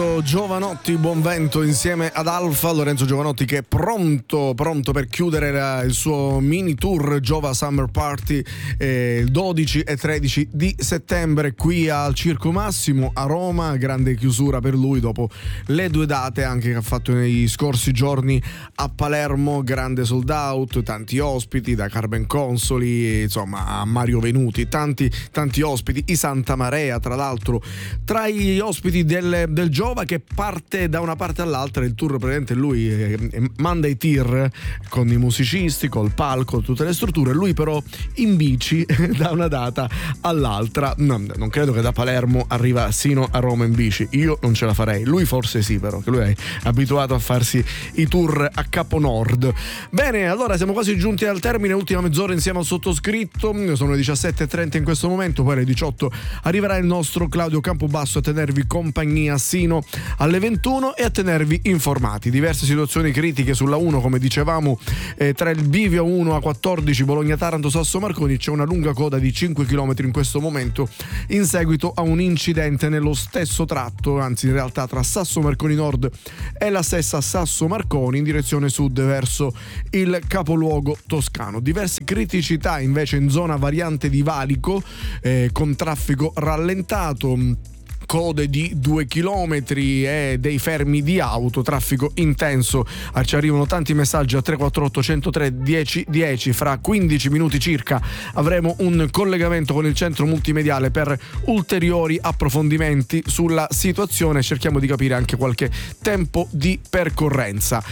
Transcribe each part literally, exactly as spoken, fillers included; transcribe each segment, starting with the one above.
Giovanotti, buon vento insieme ad Alfa. Lorenzo Giovanotti che è pronto pronto per chiudere la, il suo mini tour Giova Summer Party eh, il dodici e tredici di settembre qui al Circo Massimo a Roma. Grande chiusura per lui dopo le due date anche che ha fatto nei scorsi giorni a Palermo. Grande sold out, tanti ospiti da Carmen Consoli, insomma a Mario Venuti, tanti tanti ospiti, i Santa Marea tra l'altro tra gli ospiti del, del Giova, che parte da una parte all'altra. Il tour praticamente lui eh, manda i tir con i musicisti, col palco, tutte le strutture, lui però in bici da una data all'altra. No, non credo che da Palermo arriva sino a Roma in bici, io non ce la farei, lui forse sì, però che lui è abituato a farsi i tour a Capo Nord. Bene, allora siamo quasi giunti al termine, ultima mezz'ora insieme al sottoscritto, sono le diciassette e trenta in questo momento, poi alle diciotto arriverà il nostro Claudio Campobasso a tenervi compagnia sino alle ventuno e a tenervi informati. Diverse situazioni critiche sulla uno, come dicevamo, eh, tra il bivio uno A quattordici Bologna-Taranto Sasso Marconi c'è una lunga coda di cinque chilometri in questo momento in seguito a un incidente nello stesso tratto, anzi in realtà tra Sasso Marconi Nord e la stessa Sasso Marconi in direzione sud verso il capoluogo toscano. Diverse criticità invece in zona variante di Valico eh, con traffico rallentato, code di due chilometri e dei fermi di auto, traffico intenso. Ci arrivano tanti messaggi a tre quattro otto uno zero tre dieci dieci. Fra quindici minuti circa avremo un collegamento con il centro multimediale per ulteriori approfondimenti sulla situazione. Cerchiamo di capire anche qualche tempo di percorrenza.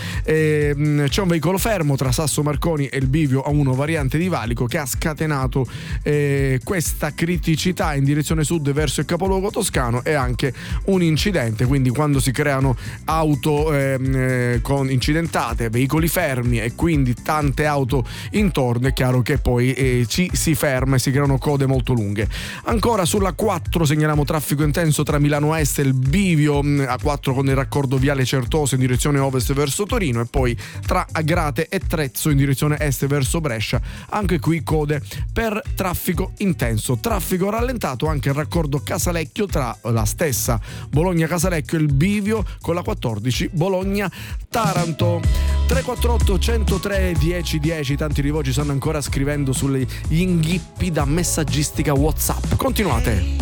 E, c'è un veicolo fermo tra Sasso Marconi e il bivio A uno variante di Valico che ha scatenato eh, questa criticità in direzione sud verso il capoluogo toscano e anche un incidente. Quindi quando si creano auto eh, con incidentate, veicoli fermi e quindi tante auto intorno, è chiaro che poi eh, ci si ferma e si creano code molto lunghe. Ancora sulla quattro segnaliamo traffico intenso tra Milano Est e il bivio A quattro con il raccordo viale Certoso in direzione ovest verso Torino, e poi tra Agrate e Trezzo in direzione est verso Brescia, anche qui code per traffico intenso. Traffico rallentato anche il raccordo Casalecchio tra la stessa Bologna-Casalecchio e il bivio con la quattordici Bologna-Taranto. Tre quattro otto uno zero tre dieci dieci. Tanti di voi ci stanno ancora scrivendo sugli inghippi da messaggistica WhatsApp. Continuate.